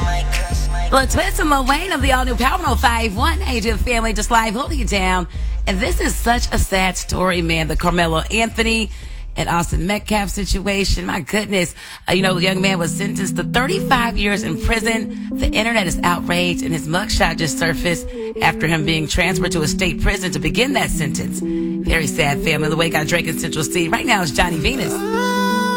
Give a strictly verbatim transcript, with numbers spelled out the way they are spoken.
Well, Twist and Lil Wayne of the all-new Power one oh five point one. Hey, dear family, just live holding you down. And this is such a sad story, man. The Carmelo Anthony and Austin Metcalf situation. My goodness. Uh, you know, the young man was sentenced to thirty-five years in prison. The internet is outraged, and his mugshot just surfaced after him being transferred to a state prison to begin that sentence. Very sad, family. The way got Drake in Central C. Right now it's Johnny Venus.